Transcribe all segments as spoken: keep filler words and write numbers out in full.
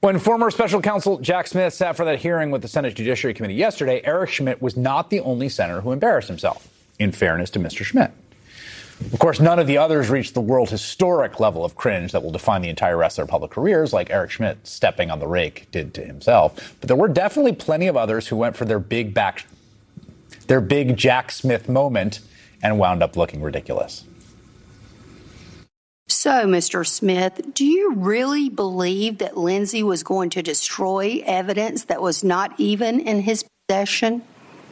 When former special counsel Jack Smith sat for that hearing with the Senate Judiciary Committee yesterday, Eric Schmidt was not the only senator who embarrassed himself, in fairness to Mister Schmidt. Of course, none of the others reached the world historic level of cringe that will define the entire rest of their public careers, like Eric Schmidt stepping on the rake did to himself. But there were definitely plenty of others who went for their big back, their big Jack Smith moment and wound up looking ridiculous. So, Mister Smith, do you really believe that Lindsey was going to destroy evidence that was not even in his possession?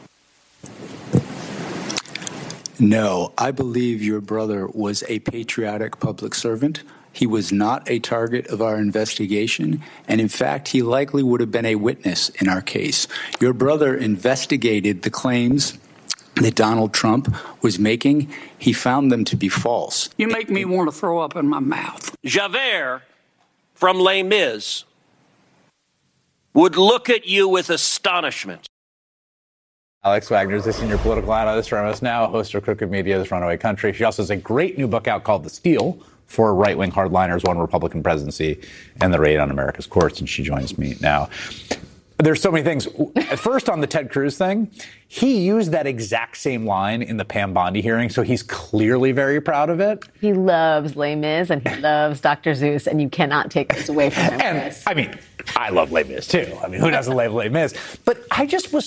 No, I believe your brother was a patriotic public servant. He was not a target of our investigation, and in fact, he likely would have been a witness in our case. Your brother investigated the claims that Donald Trump was making. He found them to be false. You make me want to throw up in my mouth. Javert from Les Mis would look at you with astonishment. Alex Wagner is a senior political analyst for M S Now, host of Crooked Media's Runaway Country. She also has a great new book out called The Steal, Four Right-Wing Hardliners, One Republican Presidency, and the Raid on America's Courts, and she joins me now. There's so many things. At first, on the Ted Cruz thing, he used that exact same line in the Pam Bondi hearing, so he's clearly very proud of it. He loves Les Mis, and he loves Doctor Zeus, and you cannot take this away from him. And, I mean, I love Les Mis, too. I mean, who doesn't love Les Mis? But I just was